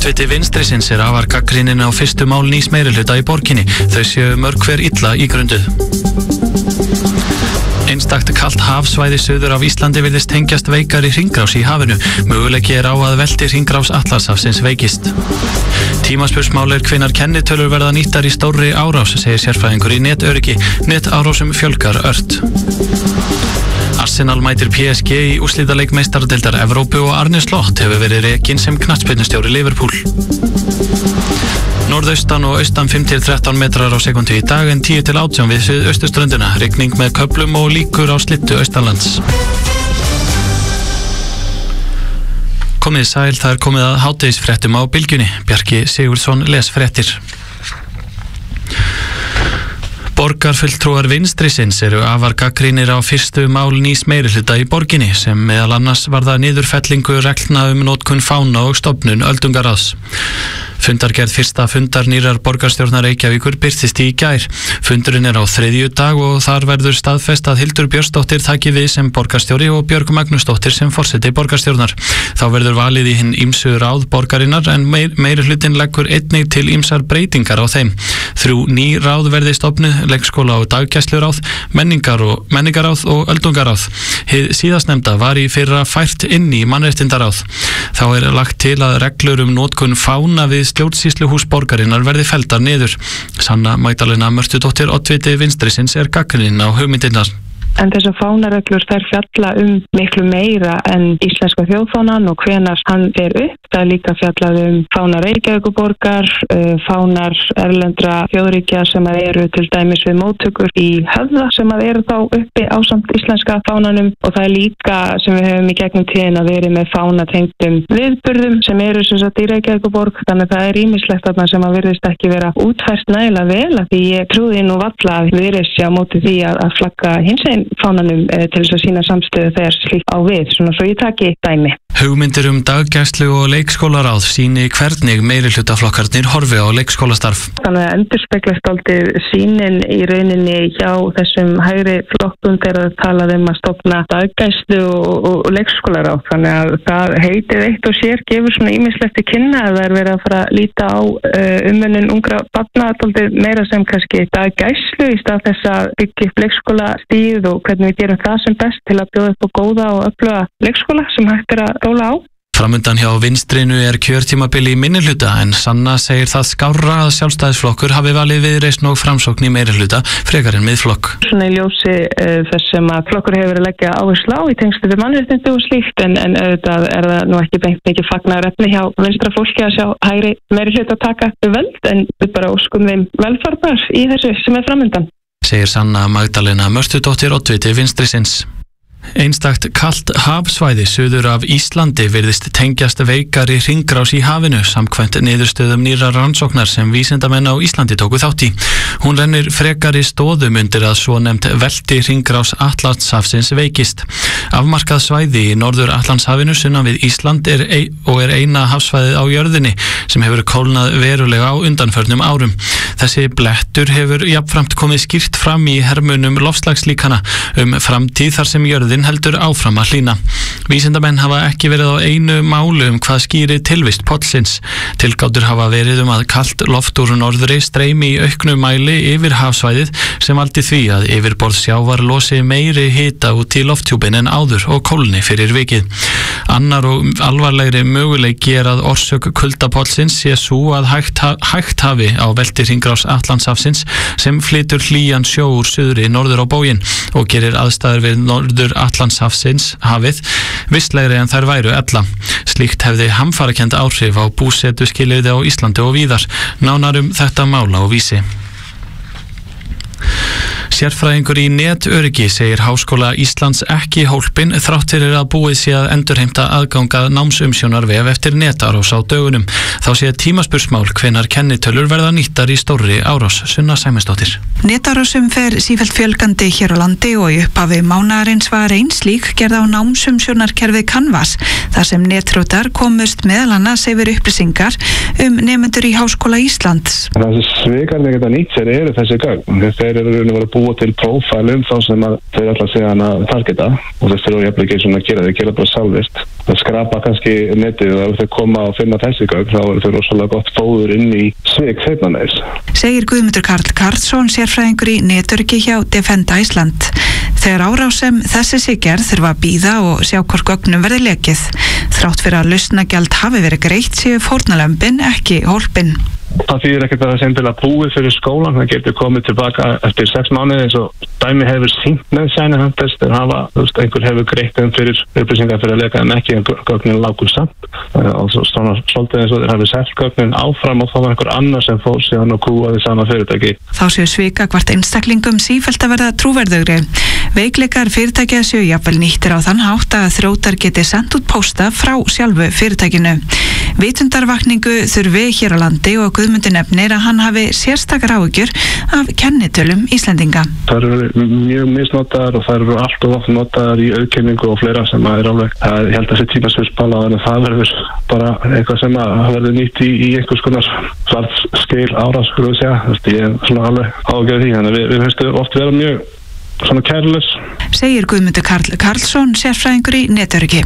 Oddviti vinstrisins afar gagnrýninn á fyrstu mál nýs meirihluta í borginni. Þau séu mörg hver illa ígrunduð. Einstakt kalt hafsvæði suður af Íslandi virðist tengjast veikari hringrás í hafinu. Möguleiki á að velti hringrás Atlantshafsins veikist. Tímaspursmál hvenær kennitölur verða nýttar í stórri árás, segir sérfræðingur í netöryggi. Netárásum fjölgar ört. Arsenal mætir PSG í úrslitaleik meistaradeildar Evrópu og Arne Slot hefur verið rekinn sem knattspyrnustjóri Liverpool. Norðaustan og austan 5-13 metrar á sekundu í dag en 10-18 við suðausturströndina. Rigning með köflum og líkur á slittu austanlands. Komið sæl, það komið að hádegisfréttum á Bylgjunni. Bjarki Sigurðsson les fréttir. Borgarfulltrúar vinstrisins eru afar gagnrýnir á fyrstu mál nýs meirihluta í borginni sem meðal annars varða niðurfellingu reglna notkun fána og stofnun öldungaráðs. Fundargerð fyrsta fundar nýrar borgarstjórnar Reykjavíkur birtist í gær. Fundurinn á 3. dag og þar verður staðfest að Hildur Björnsdóttir taki við sem borgarstjóri og Björg Magnúsdóttir sem forseti borgarstjórnar. Þá verður valið í hinn ýmsu ráð borgarinnar en meirihlutinn leggur einnig til ýmsar breytingar á þeim. 3 ný ráð verði stofnuð, leikskóla- og daggæsluráð, menningaráð og öldungaráð. Hið síðastnefnda var í fyrra fært inn í mannréttindaráð. Þá lagt til að reglur notkun fána við stjórnsýsluhús borgarinnar verði felldar niður. Sanna Magdalena Mörtudóttir, oddviti vinstrisins, gagnrýnin á hugmyndirnar. En þessar fánareglur þær fjalla miklu meira en íslenska þjóðfánan og hvenær hann fer upp. Það líka fjallað fánar Reykjavíkurborgar, fánar erlendra þjóðríkja sem eru til dæmis við móttökur í Höfða sem eru þá uppi ásamt íslenska fánanum og það líka sem við höfum í gegnum tíðina verið með fánatengdum viðburðum sem eru sem sagt í Reykjavíkurborg. Þannig að það ýmislegt þarna sem virðist ekki vera útfært nægilega vel af því ég trúði nú varla að virðist á móti því að flagga hinsegin fánanum til þess að sína samstöðu þegar slíkt á við, svona svo ég taki dæmi. Hugmyndir daggæslu og leikskólaráð sýni hvernig meirihlutaflokkarnir horfi á leikskólastarf. Þannig að endurspeglast aldrei sýnin í rauninni hjá þessum hægri flokkum þegar það talað að stofna daggæslu og leikskólaráð. Þannig að það heitið eitt og sér gefur svona ýmislegt til kynna að það verið að fara að líta á umönnun ungra barna aldrei meira sem kannski daggæslu í stað þess að byggja upp leikskólastíð og hvernig við gerum það sem best til að bjóða upp á góða og öfluga leikskóla sem hægt að róla á. Framundan hjá vinstrinu kjörtímabili í minnihluta en Sanna segir það skárra að Sjálfstæðisflokkur hafi valið Viðreisn og Framsókn í meirihluta frekar en miðflokk. Svona í ljósi þess sem að flokkur hefur verið að leggja áherslu á í tengslum við mannréttindi og slíkt en auðvitað það nú ekki beint mikið fagnaðarefni hjá vinstra fólki að sjá hægri meirihluta taka völd en við bara óskum þeim velfarnar í þessu sem framundan. Segir Sanna Magdalena Mörtudóttir, oddviti vinstrisins. Einstakt kalt hafsvæði suður af Íslandi virðist tengjast veikari hringrás í hafinu samkvæmt niðurstöðum nýrrar rannsóknar sem vísindamenn á Íslandi tóku þátt í. Hún rennir frekari stoðum undir að svonefnt velti hringrás Atlantshafsins veikist. Afmarkað svæði í norður Atlantshafinu sunnan við Ísland er eina hafsvæðið á jörðinni sem hefur kólnað verulega á undanförnum árum. Þessi blettur hefur jafnframt komið skýrt fram í hermunum loftslagslíkana framtíð þar sem jörðin heldur áfram að hlýna. Vísindamenn hafa ekki verið á einu málu hvað skýri tilvist pollsins. Tilgátur hafa verið að kalt loft úr norðri streymi í auknu mæli yfir hafsvæðið sem valdi því að yfirborð sjávar losi meiri hita út í lofthjúpin en áður og kólni fyrir vikið. Annar og alvarlegri möguleiki að orsök kuldapollsins sé sú að hægt hafi á velti hringrás Atlantshafsins sem flytur hlýjan sjó úr suðri norður á bóginn og gerir aðstæður við norður Atlantshafsins hafið vistlegri en þær væru ella. Slíkt hefði hamfarakend áhrif á búsetuskilyrði á Íslandi og víðar. Nánar þetta mála á Vísi. Sérfræðingur í netöryggi segir Háskóla Íslands ekki hólpinn þrátt fyrir að búið sé að endurheimta aðgangað námsumsjónarvef eftir netárás á dögunum. Þá sé tímaspursmál hvenær kennitölur verða nýttar í stórri árás. Sunna Sæmundsdóttir. Netárásum fer sífellt fjölgandi hér á landi og í upphafi mánaðarins var ein slík gerð á námsumsjónarkerfið Canvas þar sem netrótar komust meðal annars yfir upplýsingar nemendur í Háskóla Íslands. Það sem svikarnir geta nýtt sér eru þessi gögn. Þeir eru búið búa til prófæl þá sem að þau ætla að segja hann að targeta og þess þurfa jafnvel ekki svona að gera bara sjálfvirkt. Það skrapa kannski netið og ef þau koma og finna þessi gögn þá eru þau rosalega gott fóður inn í svik seinna meir. Segir Guðmundur Karl Karlsson, sérfræðingur í netöryggi hjá Defenda Ísland. Þegar árás sem þessi sé gerð þurfa að bíða og sjá hvort gögnum verði lekið. Þrátt fyrir að lausnagjald hafi verið greitt séu fórnarlömbin ekki hólpin. Það þýðir ekkert að það sem til að búið fyrir skólan, það getur komið tilbaka eftir 6 mánuði eins og dæmi hefur sýnt með sæni handtest en einhver hefur greitt fyrir upplýsingar fyrir að leka en ekki en gögnin lágur samt og svona svolítið eins og þeir hafi selt gögnin áfram og þá var einhver annar sem fór síðan og kúaði sama fyrirtæki. Þá séu svika hvart einstaklingum sífellt að verða trúverðugri. Veikleikar fyrirtækja séu jafnvel nýttir á þann hátt að þrjótar geti sendt út pósta frá sjálfu fyrirtækinu. Vitundarvakningu þurfi hér á landi og Guðmundur nefnir að hann hafi sérstakar áhyggjur af kennitölum Íslendinga. Það eru mjög misnotaðar og það eru allt og oft notaðar í auðkenningu og fleira sem er alveg, ég held að þessi tímasviðspala en það verður bara eitthvað sem að verður nýtt í einhvers konar svart skil árás, skulum við segja. Ég er svona alveg áhyggjur af því, þannig að við finnst oft vera mjög svona kærlaus. Segir Guðmundur Karl Karlsson, sérfræðingur í netöryggi.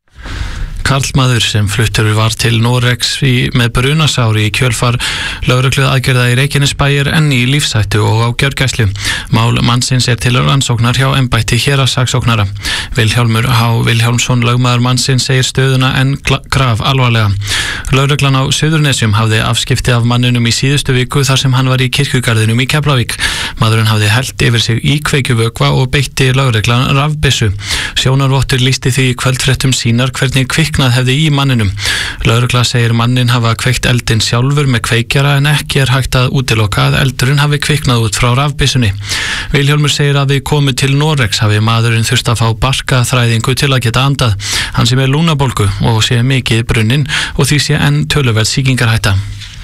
Karlmaður sem fluttur var til Noregs með brunasári í kjölfar lögreglu aðgerða í Reykjanesbæ enn í lífshættu og á gjörgæslu. Mál mannsins til rannsóknar hjá embætti héraðssaksóknara. Vilhjálmur H. Vilhjálmsson, lögmaður mannsins, segir stöðuna enn graf alvarlega. Lögreglan á Suðurnesjum hafði afskipti af manninum í síðustu viku þar sem hann var í kirkjugarðinum í Keflavík. Maðurinn hafði hellt yfir sig íkveikjuvökva og beitti lögreglan rafbyssu. Sjónarvottur lýsti því í kvöldfréttum sínar hvernig kviknað hefði í manninum. Lögregla segir mannin hafa kveikt eldinn sjálfur með kveikjara en ekki hægt að útiloka að eldurinn hafi kviknað út frá rafbyssunni. Vilhjálmur segir að við komum til Noregs hafi maðurinn þurft að fá barkaþræðingu til að geta andað. Hann sé með lúnabólgu og sé mikið brunninn og því sé enn töluverð sýkingarhætta.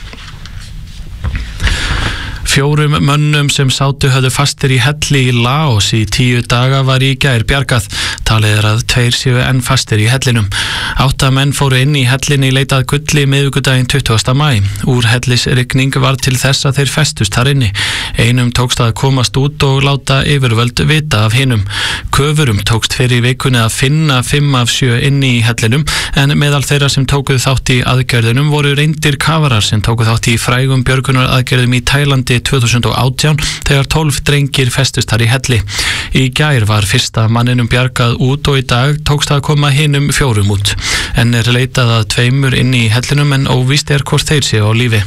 4 mönnum sem sátu höfðu fastir í helli í Laos í 10 daga var í gær bjargað. Talið að 2 séu enn fastir í hellinum. 8 menn fóru inn í hellinni í leitað gulli miðvikudaginn 20. maí. Úrhellisrigning var til þess að þeir festust þar inni. Einum tókst að komast út og láta yfirvöld vita af hinum. Köfurum tókst fyrir vikunni að finna 5 af 7 inni í hellinum en meðal þeirra sem tókuð þátt í aðgerðunum voru reyndir kafarar sem tókuð þátt í frægum björgunar aðgerðum í Tælandi 2018 þegar 12 drengir festust þar í helli. Í gær var fyrsta manninum bjargað út og í dag tókst að koma hinum 4 út. En leitað að 2 inni í hellinum en óvíst hvort þeir séu á lífi.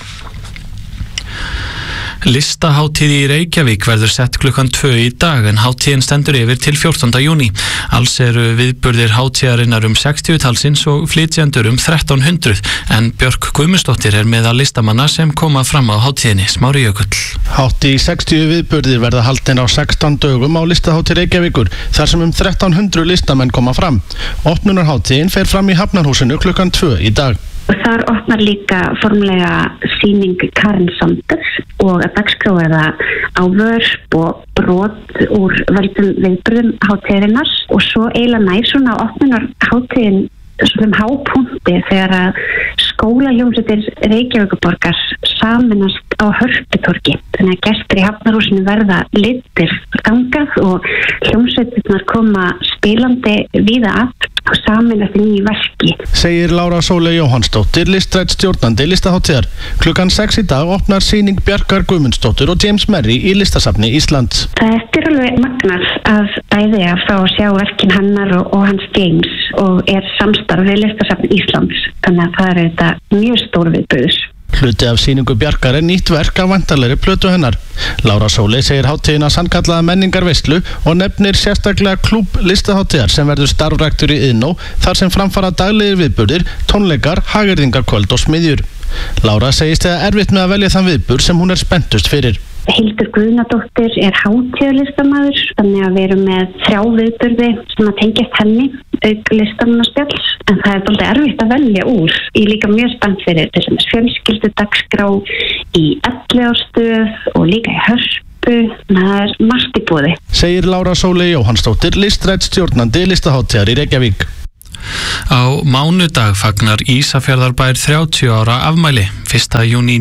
Listahátíð í Reykjavík verður sett klukkan 2 í dag en hátíðin stendur yfir til 14. júní. Alls eru viðburðir hátíðarinnar 60 talsins og flytjendur 1300 en Björk Guðmundsdóttir meðal listamanna sem koma fram á hátíðinni. Smári Jökull. Hátt í 60 viðburðir verða haldin á 16 dögum á listahátíð Reykjavíkur þar sem 1300 listamenn koma fram. Opnunarhátíðin fer fram í Hafnarhúsinu klukkan 2 í dag. Og þar opnar líka formlega sýning Karen Sanders og að dagskrá það á vörp og brot úr völdum viðburðum hátíðarinnar og svo eiginlega nær svona opnunar hátíðin svona hápunkti þegar að skólahljómsveitir Reykjavíkurborgar sameinast á Hörputorgi. Þannig að gestir í Hafnarhúsinu verða leiddir þangað og hljómsveitirnar koma spilandi víða að og sameinast í nýju verki. Segir Lára Sóley Jóhannsdóttir, listrænn stjórnandi listahátíðar. Klukkan 6 í dag opnar sýning Bjarkar Guðmundsdóttur og James Merry í Listasafni Íslands. Það er alveg magnar að bæði að fá að sjá verkin hennar og hans James og samstarf við Listasafni Íslands. Þannig að það er þetta mjög stór viðburður. Hluti af sýningu Bjarkar nýtt verk af væntanlegri plötu hennar. Lára Sóley segir hátíðina sannkallaða menningarveislu og nefnir sérstaklega klúbb listahátíðar sem verður starfræktur í Iðnó þar sem framfara daglegir viðburðir, tónleikar, hagyrðingarkvöld og smiðjur. Lára segist eða erfitt með að velja þann viðburð sem hún spenntust fyrir. Hildur Guðnadóttir hátíðarlistamaður, þannig að við erum með 3 viðburði sem að tengjast henni, auk listamannaspjalls, en það er dálítið erfitt að velja úr. Ég líka mjög spennt fyrir til dæmis fjölskyldudagskrá í Elliðaárstöð og líka í Hörpu, það er margt í boði. Segir Lára Sóley Jóhannsdóttir, listrænn stjórnandi listahátíðar í Reykjavík. Á mánudag fagnar Ísafjarðarbær 30 ára afmæli. 1. júní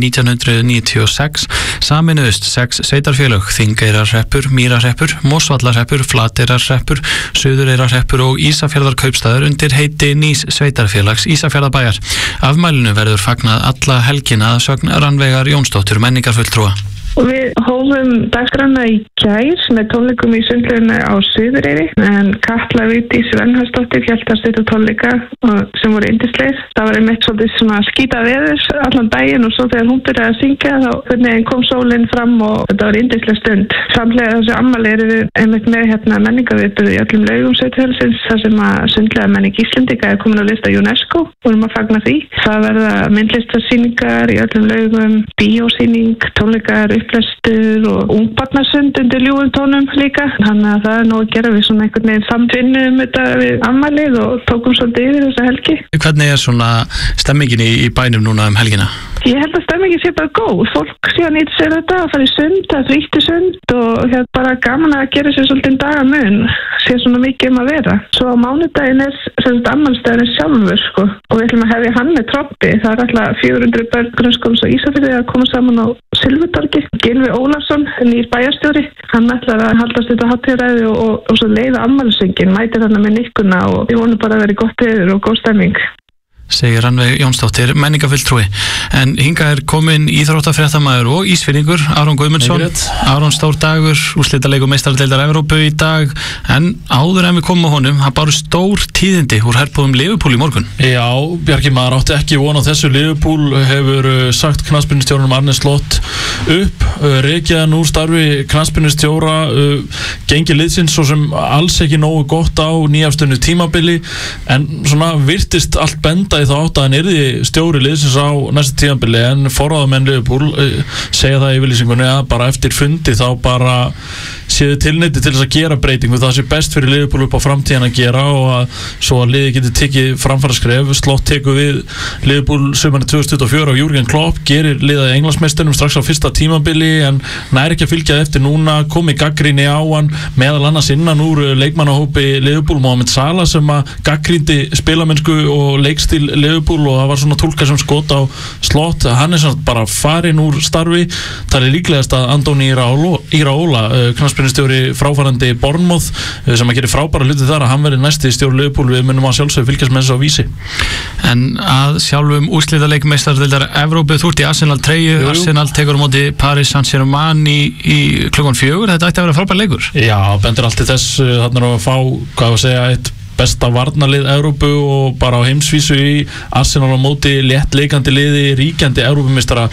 1996 sameinuðust 6 sveitarfélög, Þingeyrarhreppur, Mýrarhreppur, Mosvallarhreppur, Flateyrarhreppur, Suðureyrarhreppur og Ísafjarðarkaupstaður undir heiti nýs sveitarfélags Ísafjarðarbæjar. Afmælinu verður fagnað alla helgina að sögn Rannveigar Jónsdóttur menningarfulltrúa. Og við hófum dagskrána í gær með tónleikum í sundlauginni á Suðureyri, en Katla Vigdís Rennharðsdóttir hélt að stutta tónleika sem voru yndislegir. Það var einmitt svolítið svona skíta veður allan daginn og svo þegar hún byrjaði að syngja þá hvernig kom sólinn fram og þetta var yndisleg stund. Samlega þessu afmæli erum við einmitt með menningarviðburð í öllum laugum sveitarfélagsins þar sem að sundlega menning Íslendinga komin á lista UNESCO og erum að fagna því. Það verða myndlistarsýningar í öllum laugum, bíósýning, tónleikar, upplestur og ungbarnasund undir ljúfum tónum líka. Þannig að það nóg að gera við svona einhvern veginn samtvinnu þetta við afmælið og tókum svolítið yfir þessa helgi. Hvernig svona stemmingin í bænum núna helgina? Ég held að stemmingin sé bara góð. Fólk sé að nýta sér þetta að fara í sund, að frítt í sund og bara gaman að gera sér svolítið dagamun. Sé svona mikið að vera. Svo á mánudaginn afmælisdagurinn sjálfur og við ætlum að hefja hann með troppi. Það er alltaf 400 börn grunnskólans á Ísafirði að koma saman á Silfurtorgi. Gylfi Ólafsson, nýr bæjarstjóri, hann ætlar að haldast þetta hátíðaræði og svo leiða afmælissönginn, mætir þarna með nikkuna og við vonum bara að vera gott veður og góð stemming. Segir Rannveig Jónsdóttir menningarfulltrúi. En hingað komin íþróttafréttamaður og ísfirningur Aron Guðmundsson. Aron, stór dagur, úrslitaleikur meistaradeildar Evrópu í dag, en áður en við komum á honum, það bara stór tíðindi úr herbúðum Liverpool í morgun. Já, Bjarki, maður átti ekki von á þessu. Liverpool hefur sagt knattspyrnustjóranum Arne Slot upp, rekjaðan úr starfi knattspyrnustjóra, gengi liðsins svo sem alls ekki nógu gott á nýjafstöðnu tímabili, en svona virtist allt benda í þá átt að hann yrði stjóri liðsins á næsta tímabili, en forráðamenn Liverpool segja það í yfirlýsingunni að bara eftir fundi þá bara séu tilneyti til þess að gera breytingu, það sé best fyrir Liverpool upp á framtíðan að gera og að svo að liði geti tekið framfaraskref. Slott tekur við Liverpool sumarið 2024 og Jürgen Klopp gerir liðað í Englandsmeistarunum strax á fyrsta tímabili, en nær ekki að fylgja eftir núna, komi gagnrýni á hann meðal annars innan úr leikmannahópi Liverpool, Mohamed Salah sem að gagnrýndi spilamennsku og leikstíl Liverpool og það var svona túlkað sem skot á Slott. Hann er svona bara farin úr starfi. Það er líklegast að Andoni Iraola, knattspyrnustjóri fráfarandi Bournemouth sem að gera frábæra hluti þar, að hann verði næsti stjóri Liverpool. Við munum að sjálfsögðu fylgjast með þessu á Vísi. En að sjálfum úrslitaleik meistaradeildar Evrópu, þú ert í Arsenal 3, Arsenal tekur á móti Paris Saint-Germain í klukkan 4. Þetta ætti að vera frábær leikur. Já, bendur allt til þess, þarna að fá, hvað að segja, eitt besta varnarlið Evrópu og bara á heimsvísu í Arsenal á móti léttleikandi liði ríkjandi Evrópumeistara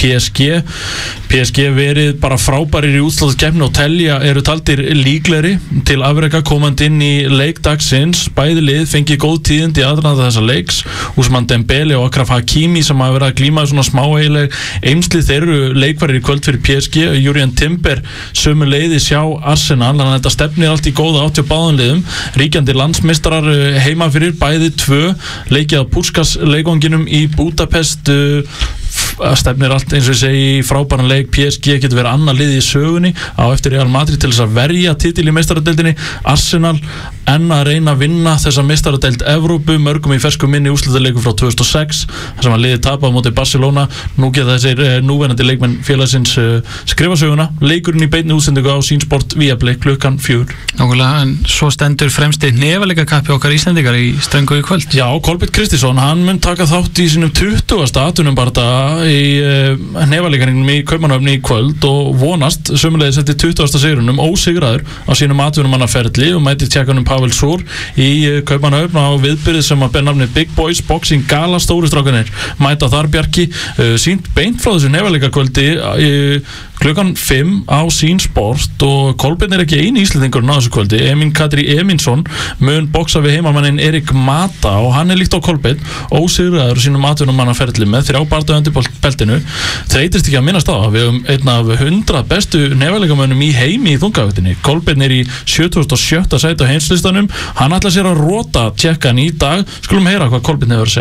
PSG verið bara frábærir í útsláttarkeppni og eru taldir líklegri til afreka komandi inn í leikdagsins. Bæði lið fengið góð tíðindi í aðdraganda þessa leiks. Ousmane Dembele og Achraf Hakimi sem hafa verið að glíma svona smáeiginleg eymsli, þeir eru leikvarir í kvöld fyrir PSG. Jurriën Timber sömuleiðis hjá Arsenal, þannig að þetta stefnir allt í góða átt hjá báðum liðum. Ríkjandi landsmeistarar heima fyrir bæði 2, leikið á Puskas leikonginum í Budapest, stefnir allt eins og ég segi frábæran leik. PSG getur verið annað lið í sögunni á eftir Real Madrid til þess að verja titil í meistaradeildinni. Arsenal enn að reyna að vinna þessa meistaradeild Evrópu, mörgum í fersku minni úrslitaleikum frá 2006 þar sem að liðið tapaði á móti Barcelona. Nú geta þessir núverandi leikmenn félagsins skrifa söguna. Leikurinn í beinni útsendingu á Sýnsport Viaplay klukkan 4. Nákvæmlega, en svo stendur fremsti hnefalegakappi okkar Íslendingar í Ströngu í kvöld. Já, Kolbeinn Kristinsson, hann mun taka þátt í sínum 20. atvinnubardaga í hnefaleikarningum í Kaupmannahöfn í kvöld og vonast sömuleiðis eftir 20. sigurunum ósigraður á sínum atvinnumannaferli og mætir tjekkanum Pavel Sur í Kaupmannahöfn á viðbyrðið sem að ber nafni Big Boys Boxing Gala. Stóru strákanir mæta þar, Bjarki, sýnt beint frá þessu hnefaleikarkvöldi klukkan 5 á Sýnsport og Kolbeinn er ekki eini íslendingurinn á þessu kvöldi. Emin Katri Eminsson mun boksa við heimamannin Erik Mata og hann er líkt á Kolbeinn ósigraður sínum atvinnumannaferli með 3 bardaga undir beltinu. Þreytist ekki að minnast á að við höfum einn af 100 bestu hnefaleikamönnum í heimi í þungavættinni. Kolbeinn er í 77. sæti á heimslistanum. Hann ætlar sér að rota tjekkan í dag. Skulum heyra hvað Kolbeinn hefur að segja.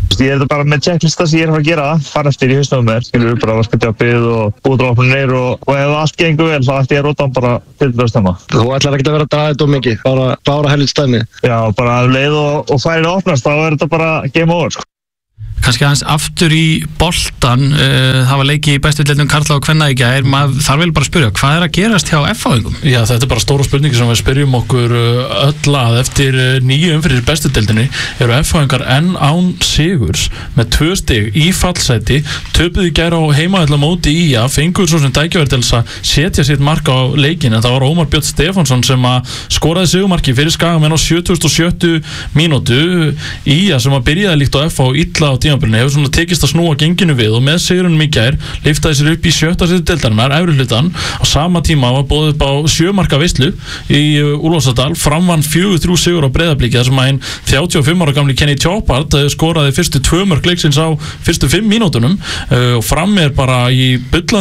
Ég þetta bara með checklista sem ég að fara að gera, fara eftir í hausnum mér, skilur bara vaskatjápið og útráfnir og ef allt gengur vel þá ætti ég að róta hann bara til það stemma. Þú ætlar ekki að vera að draga þetta mikið, bara helvits dæmi. Já, bara leið og færið opnast, þá þetta bara game over, sko. Kannski aðeins aftur í boltan, það var leiki í bestu deildum karla og kvenna í gær, maður þarf vel bara að spyrja, hvað að gerast hjá F-fáingum? Já, þetta bara stóra spurningi sem við spyrjum okkur öll að eftir 9 umferðir bestu deildinni eru F-fáingar enn án sigurs með 2 stig í fallsæti, töpuðu í gær á heimavelli móti IA, fengur svo sem tækifæri til að setja sitt mark á leikin, en það var Ómar Björn Stefánsson sem að skoraði sigurmarki fyrir Skagamenn á 77. mínútu. IA sem að byrjaði líkt á F á illa á tímabilinu hefur svona tekist að snúa genginu við og með sigurunum í gær lyftaði sér upp í 7. sæti deildarinnar, efri hlutan. Á sama tíma var boðið upp á 7 marka veislu í Úlfarsadal, framvann 4-3 sigur á Breiðabliki þar sem að hinn 35 ára gamli Kenny Tjópart skoraði fyrstu 2 mörk leiksins á fyrstu 5 mínútunum og fram bara í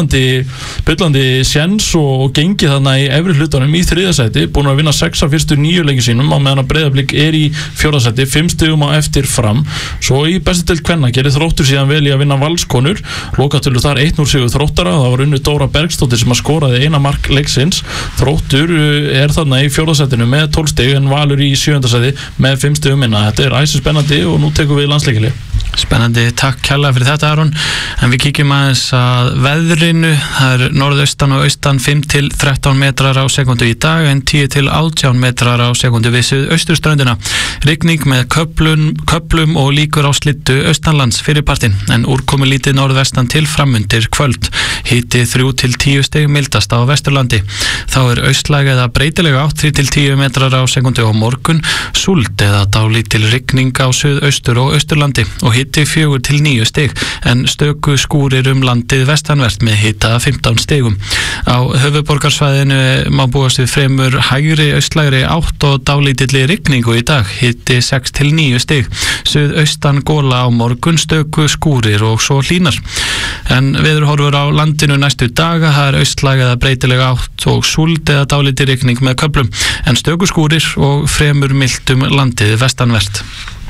bullandi séns og gengið þarna í efri hlutanum í 3. sæti, búin að vinna 6 af fyrstu 9 leiki sínum á meðan að Breiðablik í 4. sæti, 5 stigum á eftir Fram. Svo í bestu deild kvenna gerir Þróttur síðan vel í að vinna Valskonur, lokatölur þar 1-0 sigur Þróttara, það var Unnur Dóra Bergsdóttir sem að skoraði eina mark leiksins. Þróttur þarna í 4. sætinu með 12 stig en Valur í 7. sæti með 5 stigum minna. Þetta æsi spennandi og nú tekum við landsleikili. Spennandi, takk kærlega fyrir þetta Aron, en við kíkjum aðeins að veðrinu. Það norðaustan og austan 5-13 metrar á sekundu í dag en 10-18 metrar á sekundu við suðausturströndina. Rigning með köplum og líkur á slittu austanlands fyrirpartin, en úrkomu lítið norðvestan til framundir kvöld. Hiti 3-10 stig mildast á Vesturlandi. Þá austlæg eða breytilega átt 3-10 metrar á sekundu á morgun, súld eða dálítil rigning á suðaustur og austurlandi og hiti 4-9 stig, en stöku skúrir landið vestanvert með hita 15 stigum. Á höfuðborgarsvæðinu má búast við fremur hægri austlægri átt og dálítilli rigningu í dag, hiti 6-9 stig. Suðaustan gola á morgun, stöku skúrir og svo hlýnar. En veðurhorfur á landinu næstu daga, það austlæg eða breytilega átt og súld eða dálítil rigning með köflum, en stöku skúrir og fremur mildt landið vestanvert.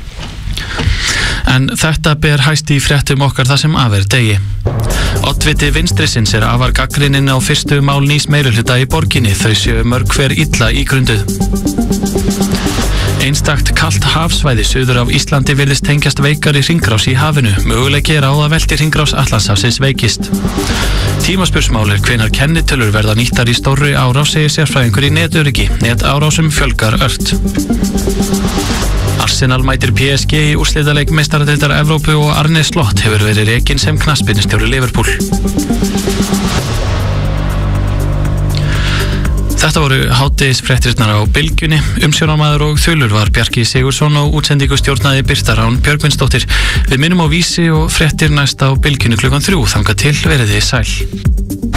En þetta ber hæst í fréttum okkar það sem af degi. Oddviti vinstrisins afar gagnrýninn á fyrstu mál nýs meirihluta í borginni, þau séu mörg hver illa ígrunduð. Einstakt kalt hafsvæði suður af Íslandi virðist tengjast veikari hringrás í hafinu, möguleiki á að velti hringrás Atlantshafsins veikist. Tímaspursmál hvenær kennitölur verða nýttar í stórri árás, segir sérfræðingur í netöryggi. Netárásum fjölgar ört. Arsenal mætir PSG í úrslitaleik meistaradeildar Evrópu og Arne Slott hefur verið rekinn sem knattspyrnustjóri Liverpool. Þetta voru hádegisfréttirnar á Bylgjunni. Umsjónarmaður og þulur var Bjarki Sigursson og útsendingu stjórnaði Birta Rán Björgvinsdóttir. Við minnum á Vísi og fréttir næst á Bylgjunni klukkan 3. Þangað til verið þið sæl.